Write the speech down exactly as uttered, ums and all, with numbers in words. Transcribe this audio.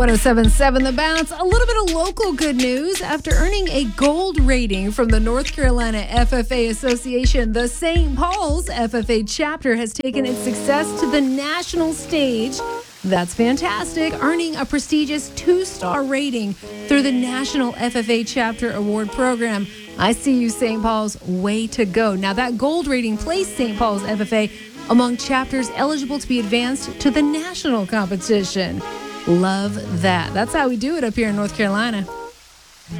one oh seven point seven The Bounce. A little bit of local good news. After earning a gold rating from the North Carolina F F A Association, the Saint Paul's F F A chapter has taken its success to the national stage. That's fantastic, earning a prestigious two-star rating through the National F F A Chapter Award Program. I see you, Saint Paul's. Way to go. Now, that gold rating placed Saint Paul's F F A among chapters eligible to be advanced to the national competition. Love that. That's how we do it up here in North Carolina.